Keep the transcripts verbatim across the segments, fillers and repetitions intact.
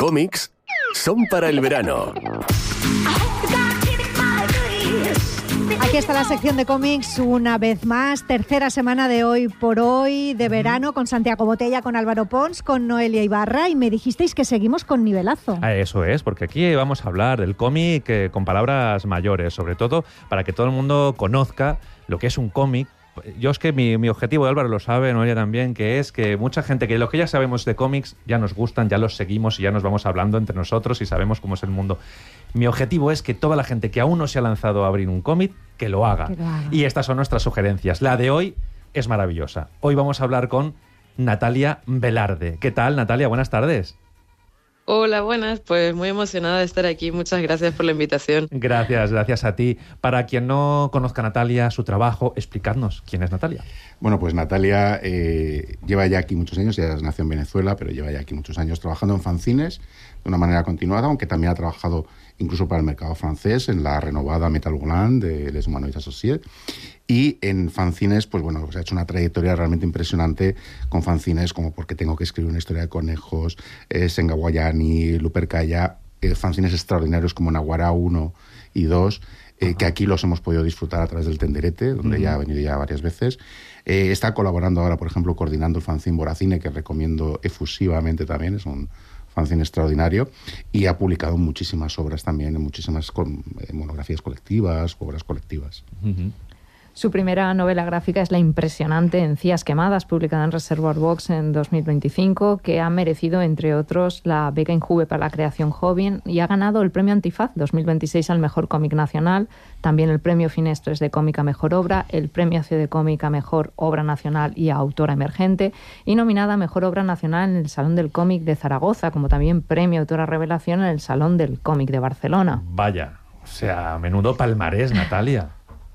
cómics son para el verano. Aquí está la sección de cómics una vez más, tercera semana de Hoy por Hoy de verano, con Santiago Botella, con Álvaro Pons, con Noelia Ibarra, y me dijisteis que seguimos con nivelazo. Eso es, porque aquí vamos a hablar del cómic eh, con palabras mayores, sobre todo para que todo el mundo conozca lo que es un cómic. Yo es que mi, mi objetivo, Álvaro lo sabe, Noelia también, que es que mucha gente, que lo que ya sabemos de cómics, ya nos gustan, ya los seguimos y ya nos vamos hablando entre nosotros y sabemos cómo es el mundo. Mi objetivo es que toda la gente que aún no se ha lanzado a abrir un cómic, que lo haga. Que lo haga. Y estas son nuestras sugerencias. La de hoy es maravillosa. Hoy vamos a hablar con Natalia Velarde. ¿Qué tal, Natalia? Buenas tardes. Hola, buenas. Pues muy emocionada de estar aquí. Muchas gracias por la invitación. Gracias, gracias a ti. Para quien no conozca a Natalia, su trabajo, explicadnos quién es Natalia. Bueno, pues Natalia eh, lleva ya aquí muchos años, ya nació en Venezuela, pero lleva ya aquí muchos años trabajando en fanzines de una manera continuada, aunque también ha trabajado incluso para el mercado francés, en la renovada Metal Volant de Les Humanoids Associés. Y en fanzines, pues bueno, pues ha hecho una trayectoria realmente impresionante con fanzines como Porque tengo que escribir una historia de conejos, eh, Sengawayani, Lupercaya, eh, fanzines extraordinarios como Naguará uno y dos, eh, que aquí los hemos podido disfrutar a través del Tenderete, donde uh-huh. ya ha venido ya varias veces. Eh, está colaborando ahora, por ejemplo, coordinando el fanzine Boracine, que recomiendo efusivamente también, es un fanzine extraordinario, y ha publicado muchísimas obras también, muchísimas con, eh, monografías colectivas, obras colectivas. Uh-huh. Su primera novela gráfica es la impresionante Encías quemadas, publicada en Reservoir Books en dos mil veinticinco, que ha merecido, entre otros, la beca Injuve para la creación joven y ha ganado el premio Antifaz dos mil veintiséis al mejor cómic nacional, también el premio Finestres de cómic a mejor obra, el premio A C de cómic a mejor obra nacional y a autora emergente, y nominada a mejor obra nacional en el Salón del Cómic de Zaragoza, como también premio autora revelación en el Salón del Cómic de Barcelona. Vaya, o sea, menudo palmarés, Natalia.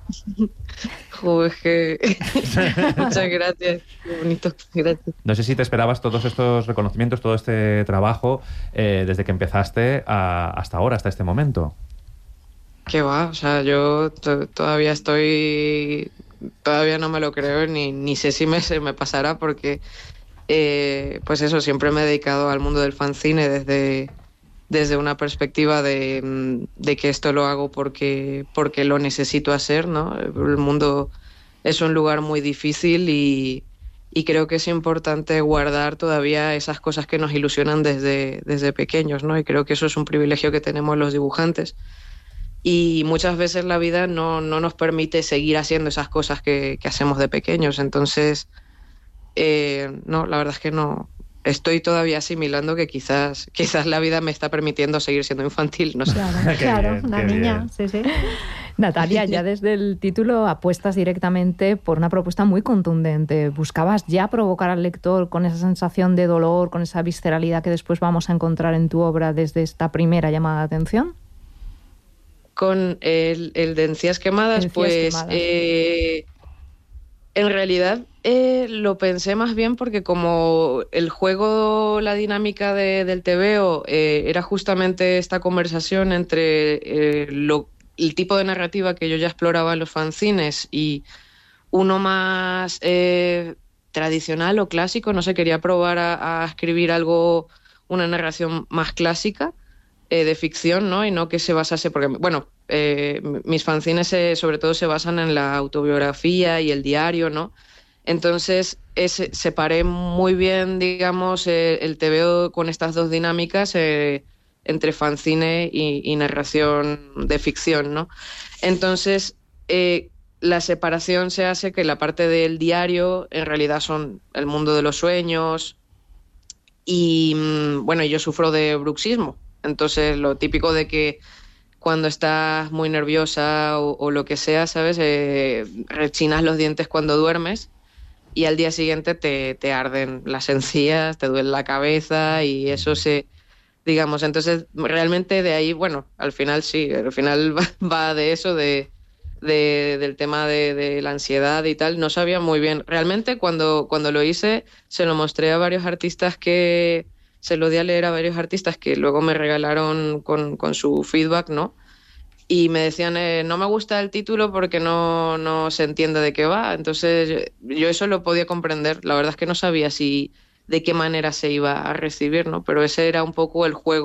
Joder, que... Muchas gracias, qué bonito, gracias. No sé si te esperabas todos estos reconocimientos, todo este trabajo, eh, desde que empezaste a, hasta ahora, hasta este momento. Qué va, o sea, yo t- todavía estoy, todavía no me lo creo, ni, ni sé si me, se me pasará, porque, eh, pues eso, siempre me he dedicado al mundo del fanzine desde... desde una perspectiva de, de que esto lo hago porque, porque lo necesito hacer, ¿no? El mundo es un lugar muy difícil y, y creo que es importante guardar todavía esas cosas que nos ilusionan desde, desde pequeños, ¿no? Y creo que eso es un privilegio que tenemos los dibujantes. Y muchas veces la vida no, no nos permite seguir haciendo esas cosas que, que hacemos de pequeños. Entonces, eh, no, la verdad es que no... Estoy todavía asimilando que quizás quizás la vida me está permitiendo seguir siendo infantil, no sé. Claro, claro, bien, una niña, sí, sí. Natalia, ya desde el título apuestas directamente por una propuesta muy contundente. ¿Buscabas ya provocar al lector con esa sensación de dolor, con esa visceralidad que después vamos a encontrar en tu obra desde esta primera llamada de atención? Con el, el de Encías quemadas, Encías pues... Quemadas. Eh, en realidad eh, lo pensé más bien porque como el juego, la dinámica de, del tebeo eh, era justamente esta conversación entre eh, lo, el tipo de narrativa que yo ya exploraba en los fanzines y uno más eh, tradicional o clásico, no sé, quería probar a, a escribir algo, una narración más clásica eh, de ficción, ¿no? Y no que se basase, porque, bueno, eh, mis fanzines eh, sobre todo se basan en la autobiografía y el diario, ¿no? Entonces ese, separé muy bien, digamos, eh, el tebeo con estas dos dinámicas eh, entre fanzine y, y narración de ficción, ¿no? Entonces eh, la separación se hace que la parte del diario en realidad son el mundo de los sueños y, bueno, yo sufro de bruxismo. Entonces lo típico de que cuando estás muy nerviosa o, o lo que sea, ¿sabes? Eh, rechinas los dientes cuando duermes y al día siguiente te, te arden las encías, te duele la cabeza y eso se... digamos, entonces realmente de ahí, bueno, al final sí, al final va, va de eso, de, de, del tema de, de la ansiedad y tal. No sabía muy bien. Realmente cuando, cuando lo hice se lo mostré a varios artistas que... se lo di a leer a varios artistas que luego me regalaron con, con su feedback, ¿no? Y me decían, eh, no me gusta el título porque no, no se entiende de qué va. Entonces yo eso lo podía comprender. La verdad es que no sabía si, de qué manera se iba a recibir, ¿no? Pero ese era un poco el juego